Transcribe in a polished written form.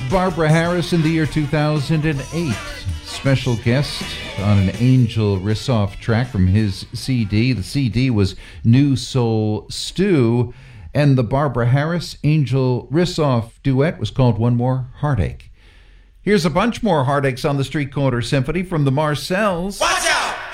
Barbara Harris in the year 2008. Special guest on an Angel Rissoff track from his CD. The CD was New Soul Stew, and the Barbara Harris Angel Rissoff duet was called One More Heartache. Here's a bunch more heartaches on the Street Corner Symphony from the Marcells. Watch out!